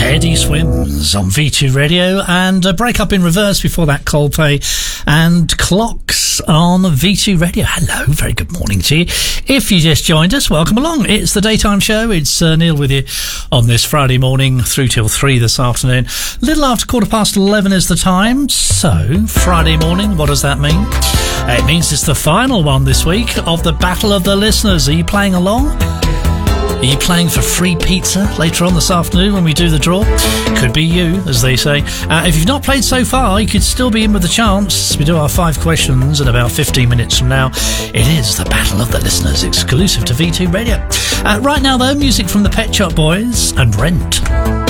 Eddie Swims on V2 Radio, and Break Up in Reverse before that, Coldplay and Clocks on V2 Radio. Hello, very good morning to you. If you just joined us, welcome along. It's the daytime show. It's Neil with you on this Friday morning through till 3 this afternoon. A little after 11:15 is the time. So, Friday morning, what does that mean? It means it's the final one this week of the Battle of the Listeners. Are you playing along? Are you playing for free pizza later on this afternoon when we do the draw? Could be you, as they say. If you've not played so far, you could still be in with a chance. We do our 5 questions in about 15 minutes from now. It is the Battle of the Listeners, exclusive to V2 Radio. Right now, though, music from the Pet Shop Boys and Rent.